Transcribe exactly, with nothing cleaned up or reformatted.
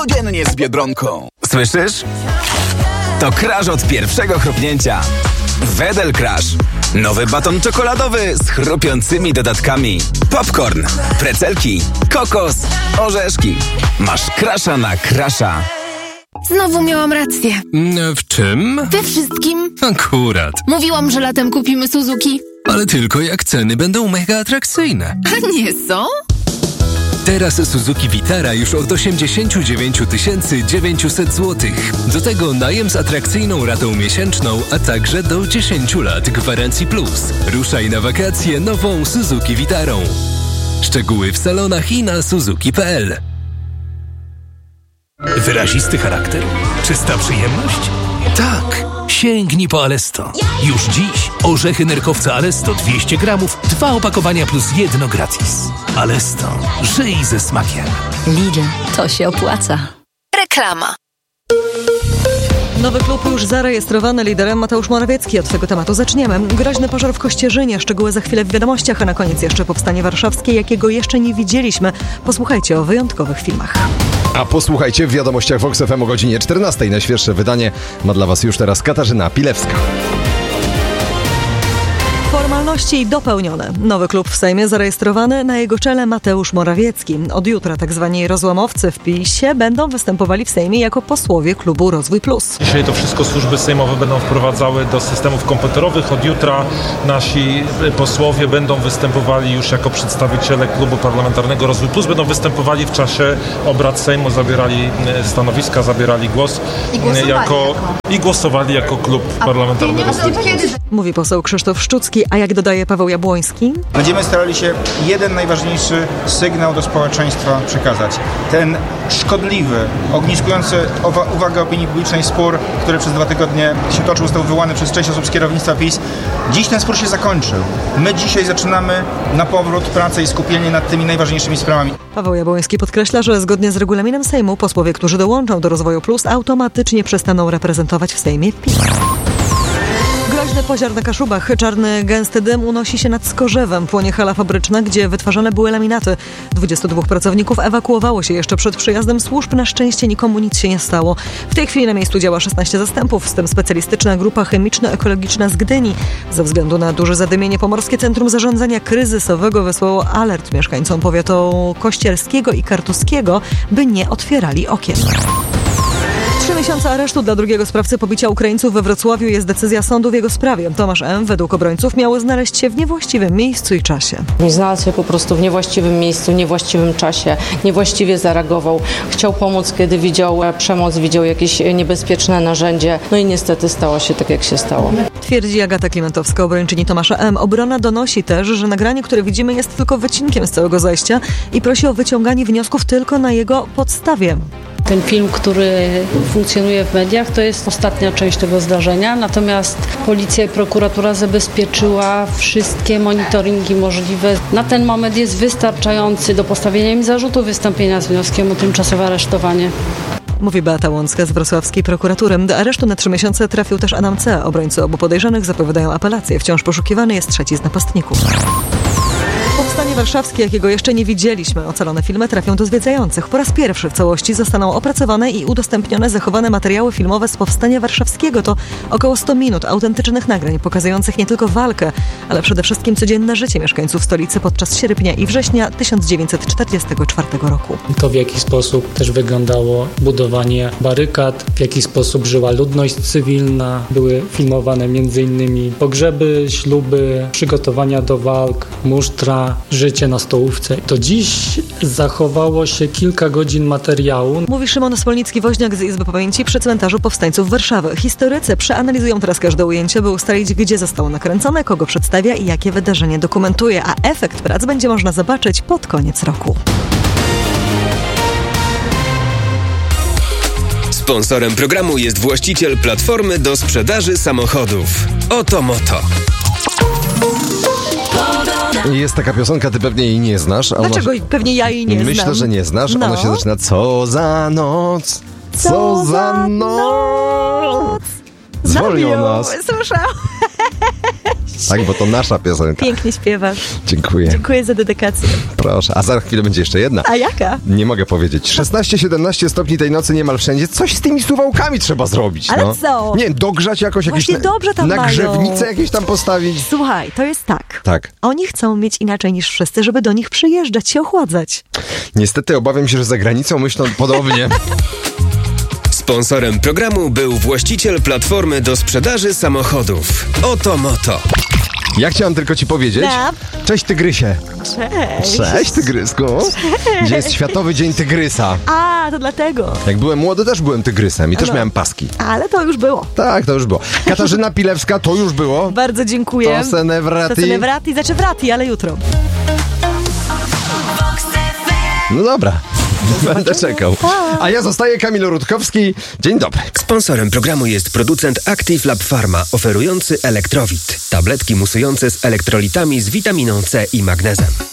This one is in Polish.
Codziennie z Biedronką. Słyszysz? To crash od pierwszego chrupnięcia. Wedel Crash. Nowy baton czekoladowy z chrupiącymi dodatkami. Popcorn, precelki, kokos, orzeszki. Masz crasha na crasha. Znowu miałam rację. W czym? We wszystkim. Akurat. Mówiłam, że latem kupimy Suzuki. Ale tylko jak ceny będą mega atrakcyjne. A nie są? Teraz Suzuki Vitara już od osiemdziesiąt dziewięć tysięcy dziewięćset złotych. Do tego najem z atrakcyjną ratą miesięczną, a także do dziesięć lat gwarancji plus. Ruszaj na wakacje nową Suzuki Vitarą. Szczegóły w salonach i na suzuki kropka p l. Wyrazisty charakter? Czysta przyjemność? Tak! Sięgnij po Alesto. Już dziś orzechy nerkowca Alesto dwieście gramów, dwa opakowania plus jedno gratis. Alesto. Żyj ze smakiem. Lidl. To się opłaca. Reklama. Nowy klub już zarejestrowany, liderem Mateusz Morawiecki. Od tego tematu zaczniemy. Groźny pożar w Kościerzynie, szczegóły za chwilę w wiadomościach, a na koniec jeszcze powstanie warszawskie, jakiego jeszcze nie widzieliśmy. Posłuchajcie o wyjątkowych filmach. A posłuchajcie w wiadomościach Vox F M o godzinie czternastej. Najświeższe wydanie ma dla Was już teraz Katarzyna Pilewska. Formalności dopełnione. Nowy klub w Sejmie zarejestrowany, na jego czele Mateusz Morawiecki. Od jutra tak zwani rozłamowcy w PiS-ie będą występowali w Sejmie jako posłowie klubu Rozwój Plus. Dzisiaj to wszystko służby sejmowe będą wprowadzały do systemów komputerowych. Od jutra nasi posłowie będą występowali już jako przedstawiciele klubu parlamentarnego Rozwój Plus. Będą występowali w czasie obrad Sejmu, zabierali stanowiska, zabierali głos i głosowali jako, jako, i głosowali jako klub A parlamentarny Rozwój Plus. Mówi poseł Krzysztof Szczucki, a jak dodaje Paweł Jabłoński? Będziemy starali się jeden najważniejszy sygnał do społeczeństwa przekazać. Ten szkodliwy, ogniskujący uwagę opinii publicznej spór, który przez dwa tygodnie się toczył, został wywołany przez część osób z kierownictwa PiS. Dziś ten spór się zakończył. My dzisiaj zaczynamy na powrót pracę i skupienie nad tymi najważniejszymi sprawami. Paweł Jabłoński podkreśla, że zgodnie z regulaminem Sejmu posłowie, którzy dołączą do Rozwoju Plus, automatycznie przestaną reprezentować w Sejmie PiS. Groźny pożar na Kaszubach. Czarny, gęsty dym unosi się nad Skorzewem. Płonie hala fabryczna, gdzie wytwarzane były laminaty. dwudziestu dwóch pracowników ewakuowało się jeszcze przed przyjazdem służb. Na szczęście nikomu nic się nie stało. W tej chwili na miejscu działa szesnaście zastępów, w tym specjalistyczna grupa chemiczno-ekologiczna z Gdyni. Ze względu na duże zadymienie Pomorskie Centrum Zarządzania Kryzysowego wysłało alert mieszkańcom powiatu kościerskiego i kartuskiego, by nie otwierali okien. Trzy miesiące aresztu dla drugiego sprawcy pobicia Ukraińców we Wrocławiu jest decyzja sądu w jego sprawie. Tomasz M. według obrońców miał znaleźć się w niewłaściwym miejscu i czasie. Znalazł się po prostu w niewłaściwym miejscu, niewłaściwym czasie, niewłaściwie zareagował. Chciał pomóc, kiedy widział przemoc, widział jakieś niebezpieczne narzędzie. No i niestety stało się tak, jak się stało. Twierdzi Agata Klimentowska, obrończyni Tomasza M. Obrona donosi też, że nagranie, które widzimy, jest tylko wycinkiem z całego zajścia i prosi o wyciąganie wniosków tylko na jego podstawie. Ten film, który funkcjonuje w mediach, to jest ostatnia część tego zdarzenia, natomiast policja i prokuratura zabezpieczyła wszystkie monitoringi możliwe. Na ten moment jest wystarczający do postawienia im zarzutu wystąpienia z wnioskiem o tymczasowe aresztowanie. Mówi Beata Łącka z wrocławskiej prokuratury. Do aresztu na trzy miesiące trafił też Adam C. Obrońcy obu podejrzanych zapowiadają apelację. Wciąż poszukiwany jest trzeci z napastników. Powstanie warszawskie, jakiego jeszcze nie widzieliśmy. Ocalone filmy trafią do zwiedzających. Po raz pierwszy w całości zostaną opracowane i udostępnione zachowane materiały filmowe z Powstania Warszawskiego. To około sto minut autentycznych nagrań pokazujących nie tylko walkę, ale przede wszystkim codzienne życie mieszkańców stolicy podczas sierpnia i września tysiąc dziewięćset czterdziestego czwartego roku. To, w jaki sposób też wyglądało budowanie barykad, w jaki sposób żyła ludność cywilna. Były filmowane między innymi pogrzeby, śluby, przygotowania do walk, musztra, życie na stołówce. To dziś zachowało się kilka godzin materiału. Mówi Szymon Smolnicki-Woźniak z Izby Pamięci przy cmentarzu powstańców Warszawy. Historycy przeanalizują teraz każde ujęcie, by ustalić, gdzie zostało nakręcone, kogo przedstawia i jakie wydarzenie dokumentuje, a efekt prac będzie można zobaczyć pod koniec roku. Sponsorem programu jest właściciel platformy do sprzedaży samochodów Oto Moto. Jest taka piosenka, ty pewnie jej nie znasz. A Dlaczego ona... pewnie ja jej nie Myślę, znam? Myślę, że nie znasz. No. Ona się zaczyna co za noc, co, co za noc. Zwolni o nas. Słyszałeś? Tak, bo to nasza piosenka. Pięknie śpiewasz. Dziękuję. Dziękuję za dedykację. Proszę, a za chwilę będzie jeszcze jedna. A jaka? Nie mogę powiedzieć. szesnaście siedemnaście stopni tej nocy niemal wszędzie. Coś z tymi suwałkami trzeba zrobić. Ale no. co? Nie, dogrzać jakoś jakieś... Właśnie dobrze tam nagrzewnicę mają. jakieś tam postawić. Słuchaj, to jest tak. Tak. Oni chcą mieć inaczej niż wszyscy, żeby do nich przyjeżdżać, się ochładzać. Niestety obawiam się, że za granicą myślą podobnie. Sponsorem programu był właściciel platformy do sprzedaży samochodów. Oto Moto. Ja chciałem tylko ci powiedzieć. No. Cześć tygrysie. Cześć. Cześć tygrysku. Cześć. Gdzie jest Światowy Dzień Tygrysa. A, to dlatego. Jak byłem młody, też byłem tygrysem i też No. miałem paski. Ale to już było. Tak, to już było. Katarzyna Pilewska, to już było. Bardzo dziękuję. To se nevraty. To se nevraty, znaczy wraty, ale jutro. No dobra. Będę czekał. A ja zostaję Kamil Rutkowski. Dzień dobry. Sponsorem programu jest producent Active Lab Pharma, oferujący Elektrowit. Tabletki musujące z elektrolitami z witaminą C i magnezem.